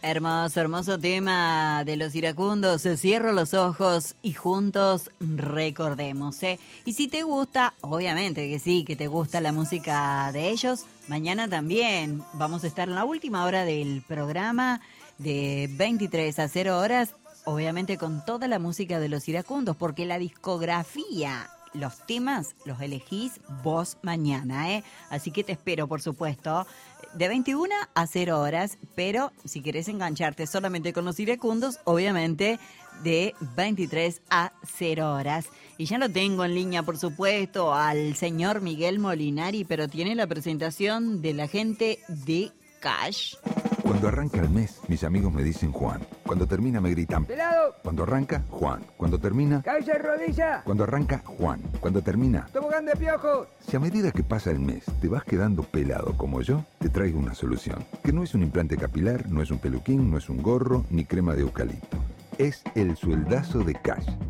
Hermoso, hermoso tema de los iracundos. Cierro los ojos y juntos recordemos, ¿eh? Y si te gusta, obviamente que sí, que te gusta la música de ellos, mañana también vamos a estar en la última hora del programa de 23 a 0 horas, obviamente con toda la música de los iracundos, porque la discografía, los temas los elegís vos mañana, ¿eh? Así que te espero, por supuesto, de 21 a 0 horas, pero si querés engancharte solamente con los iracundos, obviamente de 23 a 0 horas. Y ya lo tengo en línea, por supuesto, al señor Miguel Molinari, pero tiene la presentación de la gente de Cash. Cuando arranca el mes, mis amigos me dicen Juan. Cuando termina me gritan ¡Pelado! Cuando arranca, Juan. Cuando termina... ¡Cabeza de rodilla! Cuando arranca, Juan. Cuando termina... ¡Tobogán de piojo! Si a medida que pasa el mes te vas quedando pelado como yo, te traigo una solución. Que no es un implante capilar, no es un peluquín, no es un gorro, ni crema de eucalipto. Es el sueldazo de Cash.